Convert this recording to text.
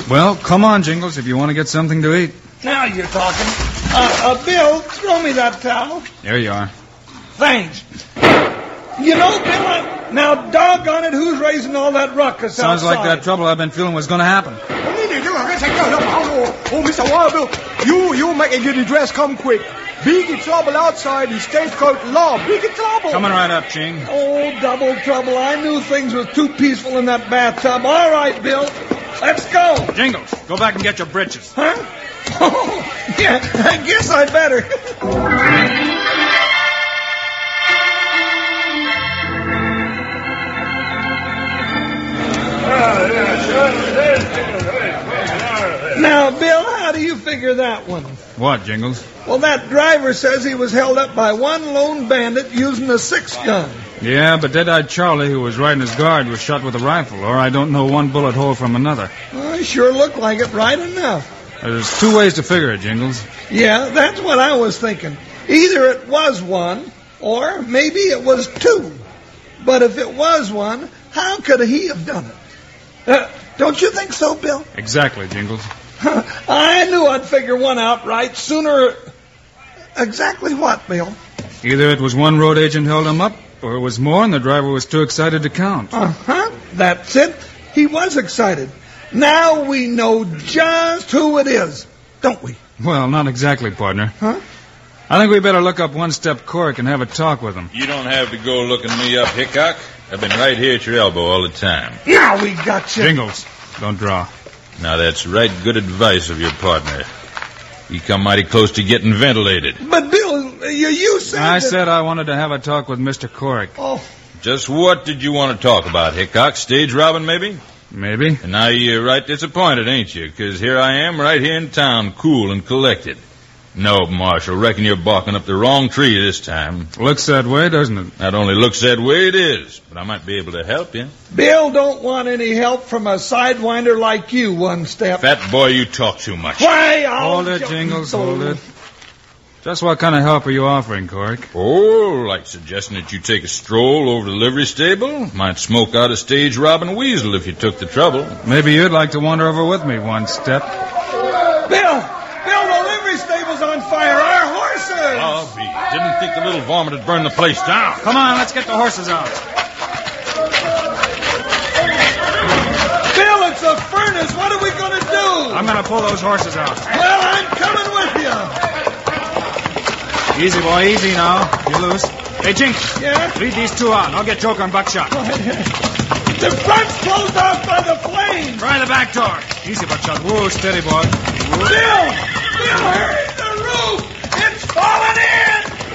Well, come on, Jingles, if you want to get something to eat. Now you're talking. Bill, throw me that towel. There you are. Thanks. You know, Bill, now doggone it, who's raising all that ruckus Sounds outside? like that trouble I've been feeling was going to happen. Oh, Mr. Wild Bill, you make a good dress come quick. Big trouble outside, the stagecoach law. Big trouble. Coming right up, Ching. Oh, double trouble. I knew things was too peaceful in that bathtub. All right, Bill. Let's go. Jingles, go back and get your britches. Huh? Oh, yeah, I guess I better. Now, Bill, how do you figure that one? What, Jingles? Well, that driver says he was held up by one lone bandit using a 6-gun. Yeah, but Dead-Eyed Charlie, who was riding his guard, was shot with a rifle, or I don't know one bullet hole from another. Well, sure looked like it right enough. There's two ways to figure it, Jingles. Yeah, that's what I was thinking. Either it was one, or maybe it was two. But if it was one, how could he have done it? Don't you think so, Bill? Exactly, Jingles. I knew I'd figure one out right sooner. Exactly what, Bill? Either it was one road agent held him up, or it was more and the driver was too excited to count. Uh-huh. That's it. He was excited. Now we know just who it is, don't we? Well, not exactly, partner. Huh? I think we better look up One-Step Cork and have a talk with him. You don't have to go looking me up, Hickok. I've been right here at your elbow all the time. Now we got you. Jingles, don't draw. Now, that's right good advice of your partner. You come mighty close to getting ventilated. But, Bill, you said I said I wanted to have a talk with Mr. Cork. Oh. Just what did you want to talk about, Hickok? Stage robbing, maybe? Maybe. And now you're right disappointed, ain't you? Because here I am, right here in town, cool and collected. No, Marshal, reckon you're barking up the wrong tree this time. Looks that way, doesn't it? Not only looks that way, it is. But I might be able to help you. Bill don't want any help from a sidewinder like you, One-Step. Fat boy, you talk too much. Why, Hold it, Jingles, hold it. Just what kind of help are you offering, Cork? Oh, like suggesting that you take a stroll over the livery stable? Might smoke out a stage robbing weasel if you took the trouble. Maybe you'd like to wander over with me, One-Step. Bill, the livery stable's on fire. Our horses! I'll be. Didn't think the little varmint would burn the place down. Come on, let's get the horses out. Bill, it's a furnace. What are we going to do? I'm going to pull those horses out. Well, I'm coming with you. Easy, boy, easy now. You loose. Hey, Jink. Yeah? Lead these two out. I'll get Joker and Buckshot. The front's closed off by the flames. Try the back door. Easy, Buckshot. Whoa, steady, boy. Whoa. Bill, hurry!